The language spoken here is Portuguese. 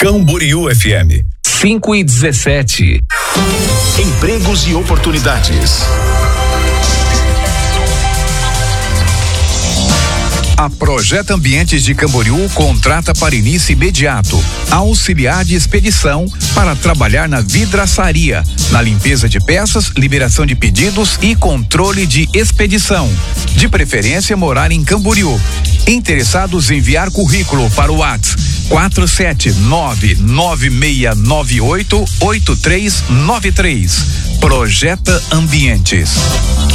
Camboriú FM 5:17. Empregos e oportunidades. A Projeto Ambientes de Camboriú contrata para início imediato auxiliar de expedição para trabalhar na vidraçaria, na limpeza de peças, liberação de pedidos e controle de expedição. De preferência, morar em Camboriú. Interessados em enviar currículo para o WhatsApp 47996988393. Projeta Ambientes.